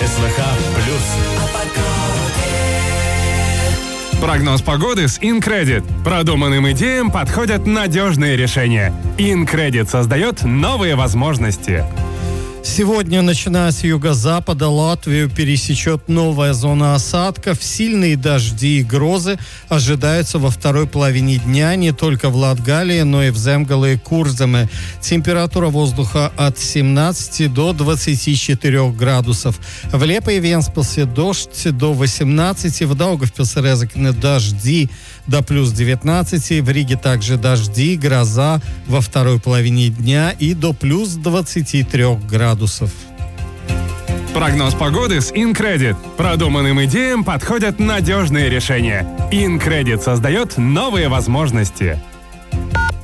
СВХ плюс. Прогноз погоды с InCredit. Продуманным идеям подходят надежные решения. InCredit создает новые возможности. Сегодня, начиная с юго-запада, Латвию пересечет новая зона осадков. Сильные дожди и грозы ожидаются во второй половине дня не только в Латгалии, но и в Земгале и Курземе. Температура воздуха от 17 до 24 градусов. В Лепе и Венспилсе дождь до 18, в Даугавпилсе Резекне дожди до плюс 19, в Риге также дожди, гроза во второй половине дня и до плюс 23 градусов. Прогноз погоды с InCredit. Продуманным идеям подходят надежные решения. InCredit создает новые возможности.